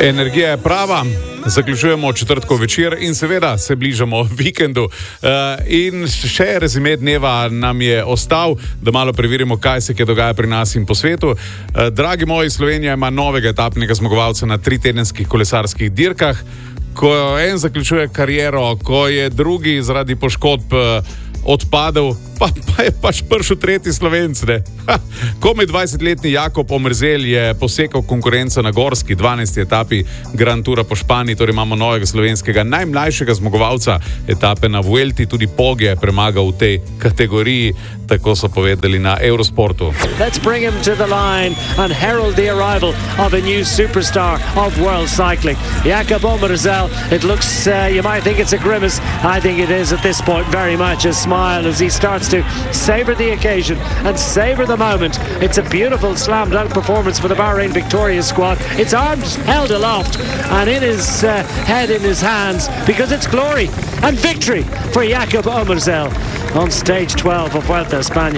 Energija je prava, zaključujemo četrtkov večer in seveda se bližamo vikendu. In še rezime dneva nam je ostal, da malo preverimo, kaj se dogaja pri nas in po svetu. Dragi moji, Slovenija ima novega etapnega zmagovalca na 3-tedenskih kolesarskih dirkah. Ko en zaključuje kariero, ko je drugi zaradi poškodb odpadel, pa je pač prišel tretji Slovenc. Komaj 20-letni Jakob Omerzel je posekal konkurenco na gorski 12. etapi Grand Toura po Španiji, torej imamo novega slovenskega najmlajšega zmagovalca etape na Vuelti, tudi Pog je premagal v tej kategoriji, tako so povedali na Eurosportu. Let's bring him to the line and herald the arrival of a new superstar of world cycling. Jakob Omerzel, it looks, you might think it's a grimace, I think it is at this point very much a smile as he starts to savor the occasion and savor the moment. It's a beautiful slam dunk performance for the Bahrain Victoria squad. Its arms held aloft and in his head in his hands, because it's glory and victory for Jakob Omerzel on stage 12 of Vuelta a España.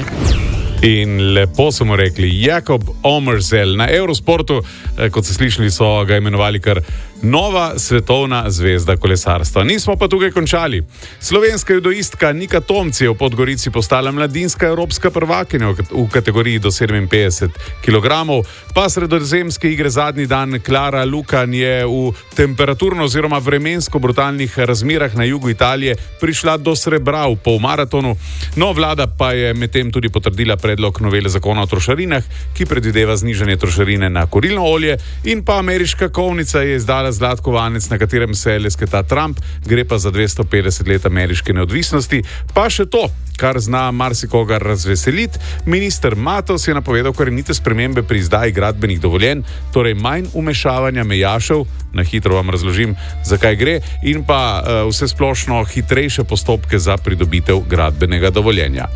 In lepo smo rekli, Jakob Omerzel. Na Eurosportu, kot ste slišali, so ga imenovali kar nova svetovna zvezda kolesarstva. Nismo pa tukaj končali. Slovenska judoistka Nika Tomc je v Podgorici postala mladinska evropska prvakinja v kategoriji do 57 kg. Pa sredozemske igre zadnji dan Klara Lukan je v temperaturno oziroma vremensko brutalnih razmerah na jugu Italije prišla do srebra v polmaratonu. No, vlada pa je medtem tudi potrdila predlog novele zakona o trošarinah, ki predvideva znižanje trošarine na kurilno olje, in pa ameriška kovnica je izdala zlat kovanec, na katerem se lesketa Trump, gre pa za 250 let ameriške neodvisnosti. Pa še to, kar zna marsikoga razveseliti, minister Matos je napovedal korenite spremembe pri izdaji gradbenih dovoljenj, torej manj umešavanja mejašev, na hitro vam razložim, zakaj gre, in pa vse splošno hitrejše postopke za pridobitev gradbenega dovoljenja.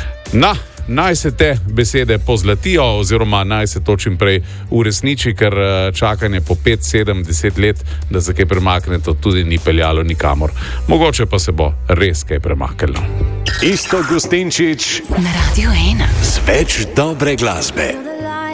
Naj se te besede pozlatijo oziroma naj se to čim prej uresniči, ker čakanje po 5, 7, 10 let, da se kaj premakne, to tudi ni peljalo nikamor. Mogoče pa se bo res kaj premaknilo. Iztok Gustinčič na Radio 1 z več dobre glasbe.